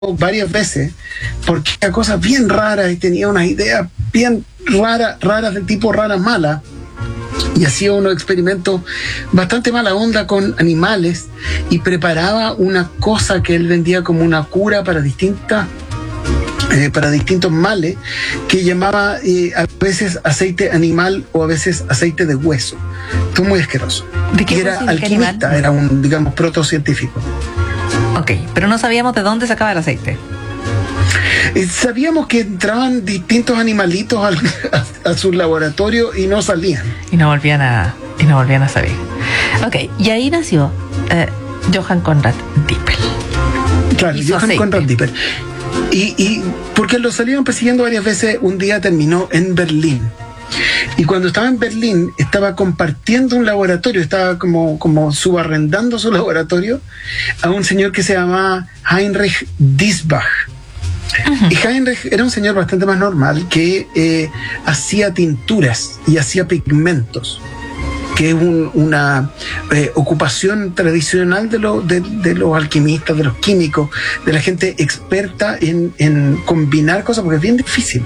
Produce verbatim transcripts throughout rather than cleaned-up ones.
varias veces porque era cosas bien raras y tenía unas ideas bien raras, raras de tipo raras malas, y hacía unos experimentos bastante mala onda con animales y preparaba una cosa que él vendía como una cura para distintas eh, para distintos males, que llamaba eh, a veces aceite animal o a veces aceite de hueso. Esto es muy asqueroso. ¿De qué y era alquimista, era un, digamos, protocientífico. Ok, pero no sabíamos de dónde sacaba el aceite. Eh, sabíamos que entraban distintos animalitos al, a, a su laboratorio y no salían. Y no volvían a, y no volvían a salir. Ok, y ahí nació eh, Johann Conrad Dippel. Claro, Hizo Johann aceite. Conrad Dippel. Y, y porque lo salieron persiguiendo varias veces, un día terminó en Berlín. Y cuando estaba en Berlín, estaba compartiendo un laboratorio, estaba como, como subarrendando su laboratorio a un señor que se llamaba Heinrich Diesbach. Uh-huh. Y Heinrich era un señor bastante más normal que eh, hacía tinturas y hacía pigmentos, que es un, una eh, ocupación tradicional de, lo, de, de los alquimistas, de los químicos, de la gente experta en, en combinar cosas, porque es bien difícil.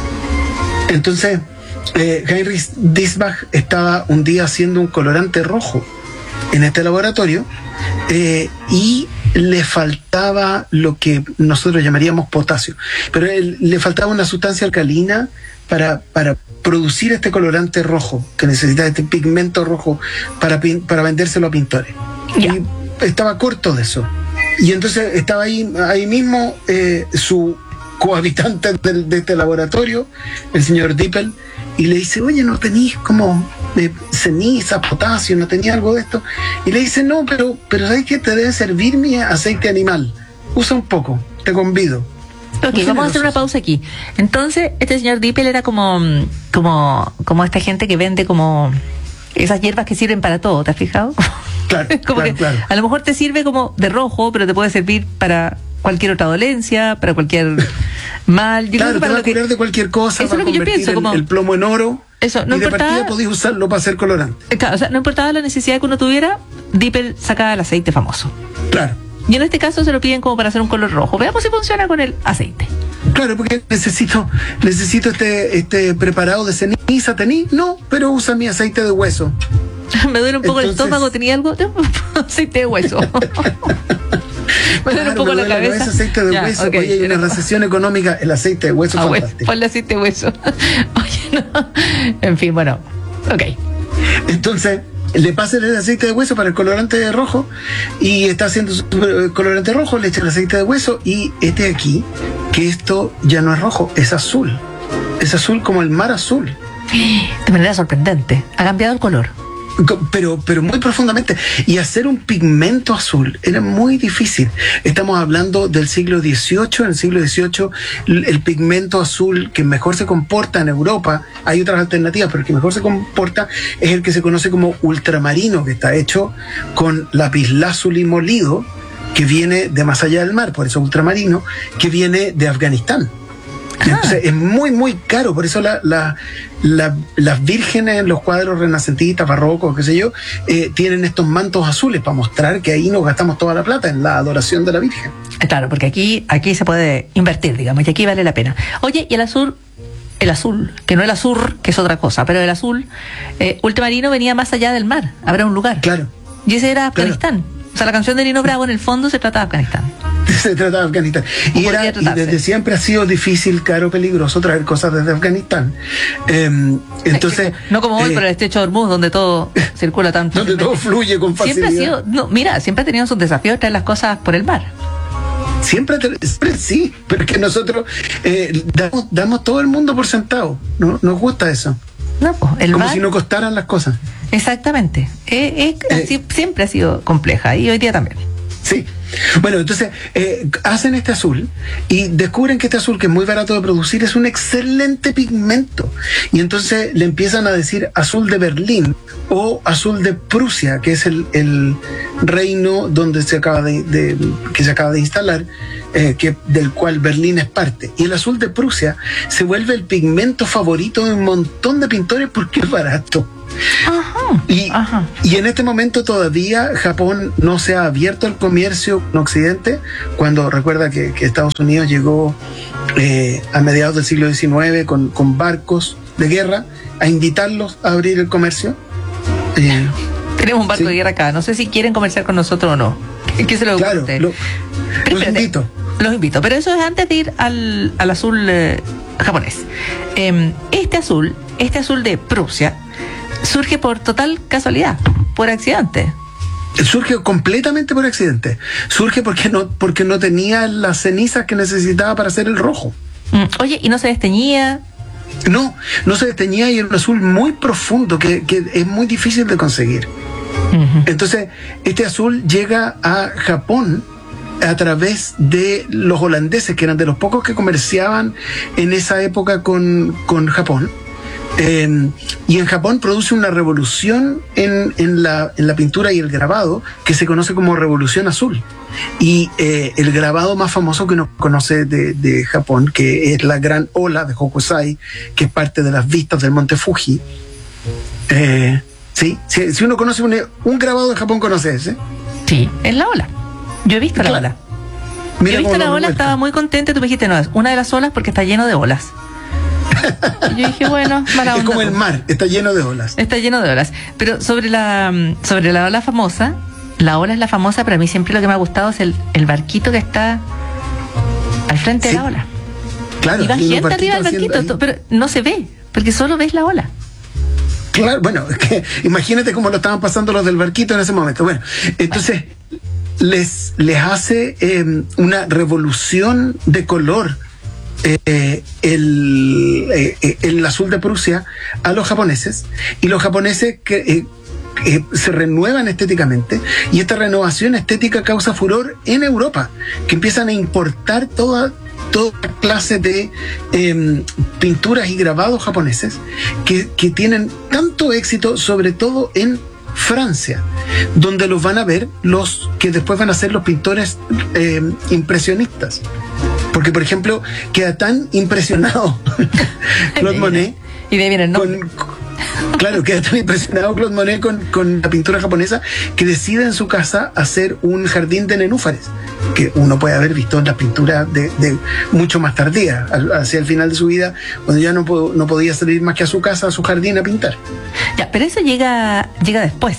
Entonces, eh, Heinrich Diesbach estaba un día haciendo un colorante rojo en este laboratorio eh, y le faltaba lo que nosotros llamaríamos potasio, pero él, le faltaba una sustancia alcalina para, para producir este colorante rojo, que necesitaba este pigmento rojo para, para vendérselo a pintores. Yeah. Y estaba corto de eso. Y entonces estaba ahí, ahí mismo eh, su cohabitante de, de este laboratorio, el señor Dippel, y le dice, oye, ¿no tenéis como eh, ceniza, potasio, no tenía algo de esto? Y le dice, no, pero, pero ¿sabes qué? Te debe servir mi aceite animal. Usa un poco, te convido. Ok, Muy vamos a hacer una pausa aquí. Entonces, este señor Dippel era como, como, como esta gente que vende como esas hierbas que sirven para todo, ¿te has fijado? Claro, como claro, que claro. A lo mejor te sirve como de rojo, pero te puede servir para cualquier otra dolencia, para cualquier mal. Yo claro, creo que para te va lo a curar que, de cualquier cosa, eso va es lo que yo pienso, el, como el plomo en oro. Eso, no y de importaba, partida podías usarlo para hacer colorante. Claro, o sea, no importaba la necesidad que uno tuviera, Dippel sacaba el aceite famoso. Claro. Y en este caso se lo piden como para hacer un color rojo. Veamos si funciona con el aceite. Claro, porque necesito necesito este este preparado de ceniza, ¿tení? No, pero usa mi aceite de hueso. Me duele un poco Entonces, el estómago, ¿tenía algo? Aceite de hueso. Me duele claro, un poco me la cabeza. cabeza aceite de ya, hueso. Okay, Oye, hay una recesión económica, el aceite de hueso ah, es bueno, fantástico. ponle aceite de hueso. Oye, no. En fin, bueno, ok. Entonces, le pasa el aceite de hueso para el colorante rojo y está haciendo su colorante rojo, le echa el aceite de hueso y este aquí, que esto ya no es rojo, es azul. Es azul como el mar azul. De manera sorprendente. Ha cambiado el color. Pero, pero muy profundamente. Y hacer un pigmento azul era muy difícil. Estamos hablando del siglo dieciocho. En el siglo dieciocho, el, el pigmento azul que mejor se comporta en Europa, hay otras alternativas, pero el que mejor se comporta es el que se conoce como ultramarino, que está hecho con lapislázuli molido, que viene de más allá del mar, por eso ultramarino, que viene de Afganistán. Entonces, es muy, muy caro. Por eso la, la, la, las vírgenes en los cuadros renacentistas, barrocos, qué sé yo, eh, tienen estos mantos azules para mostrar que ahí nos gastamos toda la plata en la adoración de la Virgen. Claro, porque aquí, aquí se puede invertir, digamos, y aquí vale la pena. Oye, y el azul, el azul, que no el azur, que es otra cosa, pero el azul eh, ultramarino venía más allá del mar, habrá un lugar. Claro. Y ese era Afganistán. Claro. O sea, la canción de Nino Bravo en el fondo se trata de Afganistán. Se trata de Afganistán. Y, era, y desde siempre ha sido difícil, caro, peligroso traer cosas desde Afganistán. Eh, entonces, no como hoy eh, por el estrecho de Hormuz, donde todo circula tan donde todo fluye con facilidad. Siempre ha sido, no, mira, siempre ha tenido sus desafíos traer las cosas por el mar. Siempre, siempre sí, pero es que nosotros eh, damos, damos todo el mundo por sentado. ¿No? Nos gusta eso. No, pues, el como mar, si no costaran las cosas. Exactamente. Eh, eh, eh, siempre ha sido compleja y hoy día también. Sí. Bueno, entonces eh, hacen este azul y descubren que este azul, que es muy barato de producir, es un excelente pigmento. Y entonces le empiezan a decir azul de Berlín o azul de Prusia, que es el, el reino donde se acaba de, de que se acaba de instalar, eh, que, del cual Berlín es parte. Y el azul de Prusia se vuelve el pigmento favorito de un montón de pintores porque es barato. Ajá, y, ajá. y en este momento todavía Japón no se ha abierto al comercio con Occidente, cuando recuerda que, que Estados Unidos llegó eh, a mediados del siglo diecinueve con, con barcos de guerra a invitarlos a abrir el comercio. Eh, Tenemos un barco sí. de guerra acá, no sé si quieren comerciar con nosotros o no. ¿Qué, qué se lo claro, ocurre? lo, Pero los espérate, invito. Los invito, pero eso es antes de ir al, al azul eh, japonés. Eh, este azul, este azul de Prusia, surge por total casualidad, por accidente. Surge completamente por accidente. Surge porque no, porque no tenía las cenizas que necesitaba para hacer el rojo. Mm, oye, ¿y no se desteñía? No, no se desteñía y era un azul muy profundo que, que es muy difícil de conseguir. Uh-huh. Entonces, este azul llega a Japón a través de los holandeses, que eran de los pocos que comerciaban en esa época con, con Japón. Eh, y en Japón produce una revolución en, en, la, en la pintura y el grabado que se conoce como Revolución Azul. Y eh, el grabado más famoso que uno conoce de, de Japón, que es la Gran Ola de Hokusai, que es parte de las vistas del Monte Fuji. Eh, ¿sí? Si, si uno conoce un, un grabado de Japón, conoce ese. Sí, es la ola. Yo he visto Claro. la ola. Mira Yo he visto cómo la lo ola, revuelca. estaba muy contenta. Tú me dijiste, no, es una de las olas porque está lleno de olas. Y yo dije, bueno, mala Es onda, como el pues. mar, está lleno de olas. Está lleno de olas. Pero sobre la sobre la ola famosa, la ola es la famosa, pero a mí siempre lo que me ha gustado es el, el barquito que está al frente Sí. de la ola. Claro, Y va hay unos gente arriba del barquitos barquito, haciendo pero no se ve, porque solo ves la ola. Claro, bueno, es que imagínate cómo lo estaban pasando los del barquito en ese momento. Bueno, entonces les, les hace eh, una revolución de color eh, el, eh, el azul de Prusia a los japoneses, y los japoneses que eh, eh, se renuevan estéticamente, y esta renovación estética causa furor en Europa, que empiezan a importar toda toda clase de eh, pinturas y grabados japoneses que, que tienen tanto éxito, sobre todo en Francia, donde los van a ver los que después van a ser los pintores eh, impresionistas. Porque, por ejemplo, queda tan impresionado Claude Monet Y de ahí viene el con, nombre. claro, queda tan impresionado Claude Monet con, con la pintura japonesa que decide en su casa hacer un jardín de nenúfares, que uno puede haber visto en las pinturas de, de mucho más tardía, hacia el final de su vida, cuando ya no, po- no podía salir más que a su casa, a su jardín a pintar. Ya, pero eso llega llega después.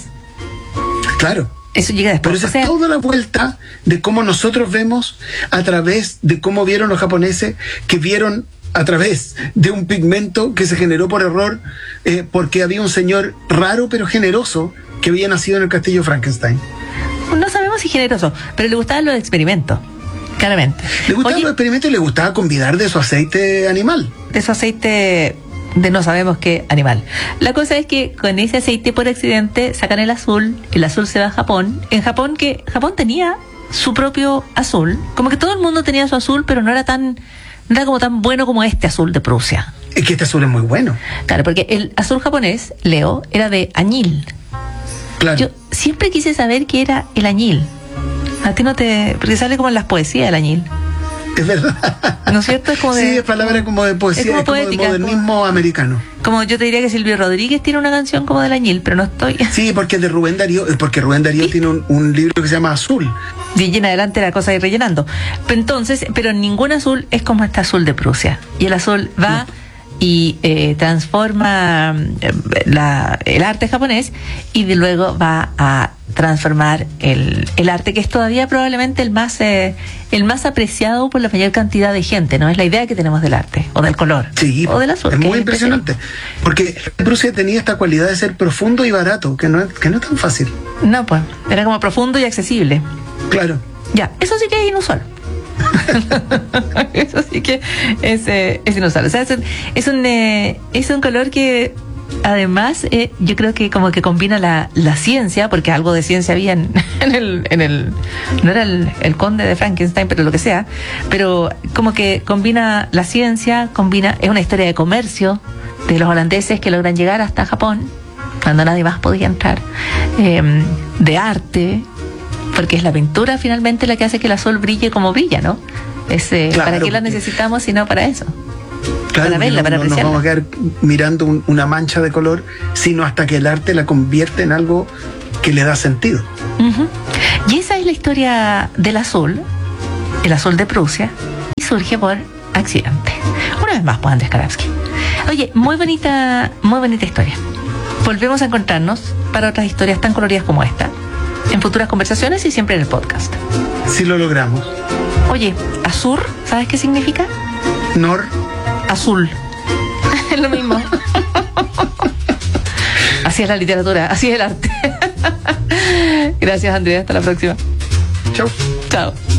Claro. Eso llega Pero después. esa O sea, es toda la vuelta de cómo nosotros vemos a través de cómo vieron los japoneses, que vieron a través de un pigmento que se generó por error, eh, porque había un señor raro pero generoso que había nacido en el castillo Frankenstein. no sabemos si generoso, pero le gustaban los experimentos, claramente. Le gustaban Oye, los experimentos y le gustaba convidar de su aceite animal. de su aceite de no sabemos qué animal. La cosa es que con ese aceite por accidente sacan el azul, el azul se va a Japón. En Japón, que Japón tenía su propio azul, como que todo el mundo tenía su azul, pero no era tan, no era como tan bueno como este azul de Prusia. Es que este azul es muy bueno. Claro, porque el azul japonés, Leo, era de añil. Claro. Yo siempre quise saber qué era el añil. A ti no te... porque sale como en las poesías el añil. Es verdad. ¿No es cierto? Es como de... Sí, es palabra como de poesía, es como es como poética, de modernismo americano. Como yo te diría que Silvio Rodríguez tiene una canción como del añil, pero no estoy... Sí, porque es de Rubén Darío, porque Rubén Darío ¿Sí? tiene un, un libro que se llama Azul. Y en adelante la cosa ir rellenando. Pero entonces, pero ningún azul es como este azul de Prusia. Y el azul va y eh, transforma eh, la, el arte japonés, y de luego va a transformar el, el arte que es todavía probablemente el más eh, el más apreciado por la mayor cantidad de gente, ¿no? Es la idea que tenemos del arte, o del color, Sí, o del azul. es que muy impresionante. Porque Prusia tenía esta cualidad de ser profundo y barato, que no es, que no es tan fácil. No, pues, era como profundo y accesible. Claro. Ya, eso sí que es inusual. Eso sí que es, eh, es inusual. O sea, es un, es un, eh, es un color que además eh, yo creo que como que combina la, la ciencia, porque algo de ciencia había en, en, el, en el... no era el, el conde de Frankenstein, pero lo que sea. Pero como que combina la ciencia, combina... es una historia de comercio de los holandeses que logran llegar hasta Japón cuando nadie más podía entrar, eh, de arte, porque es la pintura finalmente la que hace que el azul brille como brilla, ¿no? Es, eh, Claro, ¿para qué la porque- necesitamos si no para eso? Claro, para verla, no, para no nos apreciarla. vamos a quedar mirando un- una mancha de color, sino hasta que el arte la convierte en algo que le da sentido. Ujú. Y esa es la historia del azul, el azul de Prusia, y surge por accidente. Una vez más, pues, Andrés Karamsky. Oye, muy bonita, muy bonita historia. Volvemos a encontrarnos para otras historias tan coloridas como esta, en futuras conversaciones y siempre en el podcast. Si lo logramos. Oye, azul, ¿sabes qué significa? Nor, Azul. Es lo mismo. Así es la literatura, así es el arte. Gracias, Andrea. Hasta la próxima. chau. Chao.